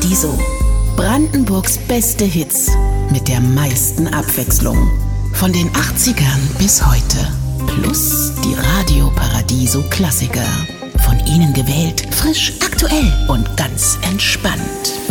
Paradiso. Brandenburgs beste Hits mit der meisten Abwechslung. Von den 80ern bis heute. Plus die Radio Paradiso Klassiker. Von Ihnen gewählt, frisch, aktuell und ganz entspannt.